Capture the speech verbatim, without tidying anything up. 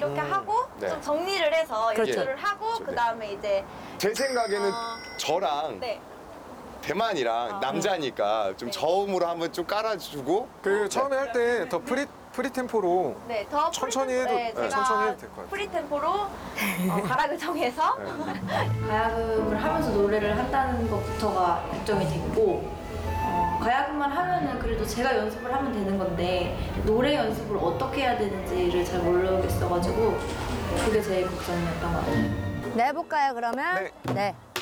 이렇게 음. 하고 네. 좀 정리를 해서 그렇죠. 연주를 하고 네. 그 다음에 이제 제 생각에는 어, 저랑 네. 대만이랑 아. 남자니까 좀 네. 저음으로 한번 좀 깔아주고 그 처음에 할 때 더 프리 프리 템포로 네, 더 천천히 프리템포- 해도- 네, 네, 제가 천천히 해도 될것 같아요. 프리템포로 어, 가락을 정해서 네. 가야금을 하면서 노래를 한다는 것부터가 결정이 됐고 어, 가야금만 하면은 그래도 제가 연습을 하면 되는 건데 노래 연습을 어떻게 해야 되는지를 잘 모르겠어가지고 그게 제일 걱정이었던 것 같아요. 네, 해볼까요, 그러면? 네. 네.